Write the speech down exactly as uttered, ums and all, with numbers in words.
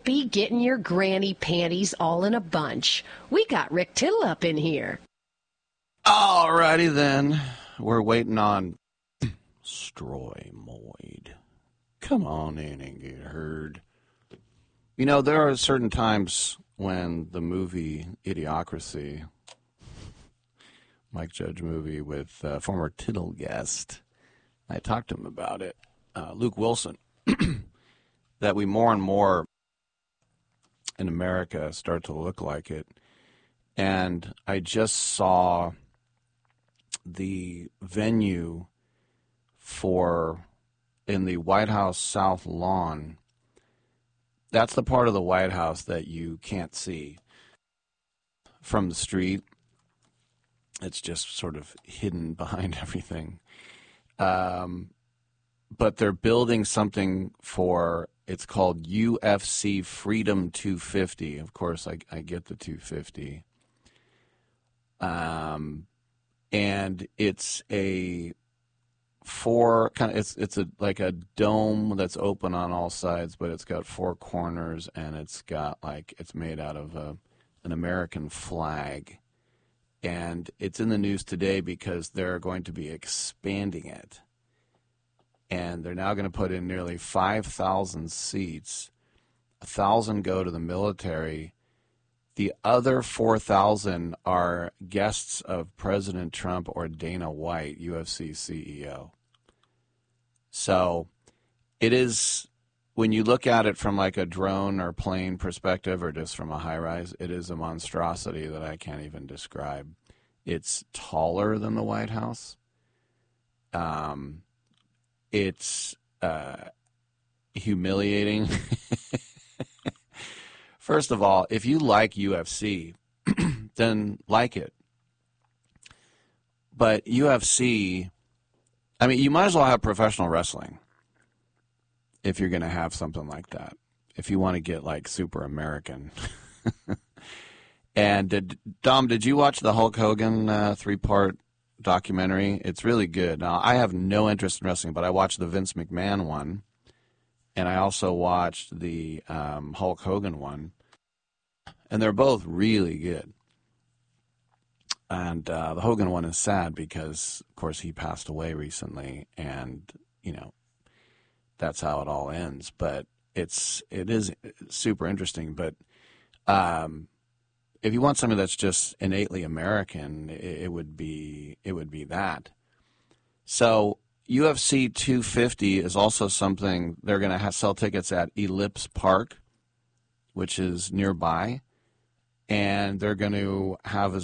be getting your granny panties all in a bunch. We got Rick Tittle up in here. All righty then. We're waiting on Stroy Moyd. Come on in and get heard. You know, there are certain times when the movie Idiocracy, Mike Judge movie with uh, former Tittle guest, I talked to him about it, uh, Luke Wilson, that we more and more in America start to look like it. And I just saw the venue for, in the White House South Lawn, that's the part of the White House that you can't see from the street. It's just sort of hidden behind everything. Um, but they're building something for, it's called U F C Freedom two fifty. Of course, I, I get the two fifty. Um, and it's a four kind of, it's it's a like a dome that's open on all sides, but it's got four corners, and it's got like, it's made out of a, an American flag. And it's in the news today because they're going to be expanding it. And they're now going to put in nearly five thousand seats. one thousand go to the military. The other four thousand are guests of President Trump or Dana White, U F C C E O. So it is, when you look at it from like a drone or plane perspective or just from a high rise, it is a monstrosity that I can't even describe. It's taller than the White House. Um, it's uh, humiliating. First of all, if you like U F C, then like it. But U F C, I mean, you might as well have professional wrestling if you're going to have something like that, if you want to get like super American. And did, Dom, did you watch the Hulk Hogan uh, three-part documentary? It's really good. Now, I have no interest in wrestling, but I watched the Vince McMahon one, and I also watched the um, Hulk Hogan one, and they're both really good. And uh, the Hogan one is sad because, of course, he passed away recently, and, you know, that's how it all ends. But it's, it is super interesting. But um, if you want something that's just innately American, it, it would be it would be that. So U F C two fifty is also something they're going to sell tickets at Ellipse Park, which is nearby, and they're going to have a